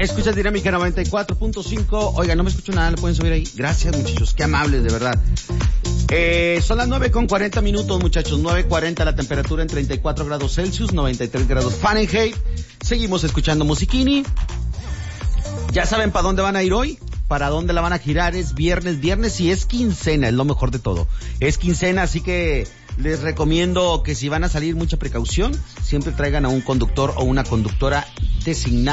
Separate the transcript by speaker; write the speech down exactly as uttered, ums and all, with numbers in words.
Speaker 1: Escuchas Dinámica noventa y cuatro punto cinco. Oiga, no me escucho nada, ¿le pueden subir ahí? Gracias, muchachos, qué amables, de verdad. Eh, son las nueve con cuarenta minutos, muchachos, nueve cuarenta, la temperatura en treinta y cuatro grados Celsius, noventa y tres grados Fahrenheit. Seguimos escuchando musiquini. Ya saben para dónde van a ir hoy, para dónde la van a girar. Es viernes, viernes y es quincena, es lo mejor de todo. Es quincena, así que les recomiendo que si van a salir, mucha precaución. Siempre traigan a un conductor o una conductora designada.